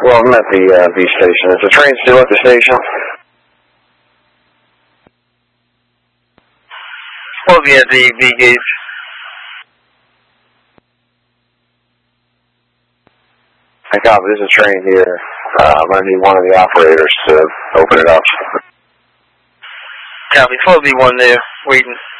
Well, I'm at the V station. Is the train still at the station? We'll be at the V gate. I copy. This is a train here. I'm going to need one of the operators to open it up. Copy. 4B1 there, waiting.